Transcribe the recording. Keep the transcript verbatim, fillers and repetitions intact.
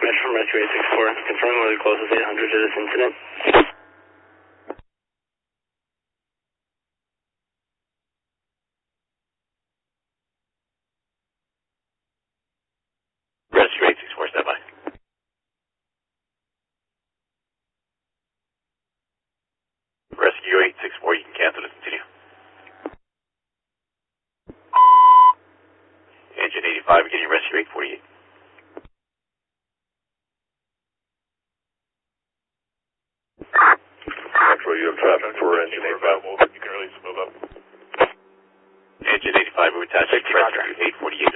Mesh from Rescue eight six four, confirming we're the closest eight hundred to this incident. Rescue eight six four, stand by. Rescue eight six four, you can cancel to continue. Engine eighty-five, beginning rescue eight forty-eight. Actually, you have traffic for engine eighty-five. You can release, move up. Engine eighty-five, we attach rescue eight forty-eight.